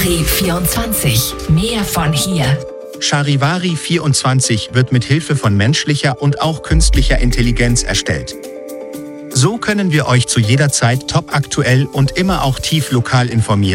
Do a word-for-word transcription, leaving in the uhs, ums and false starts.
Charivari vierundzwanzig. Mehr von hier. Charivari vierundzwanzig wird mit Hilfe von menschlicher und auch künstlicher Intelligenz erstellt. So können wir euch zu jeder Zeit topaktuell und immer auch tief lokal informieren.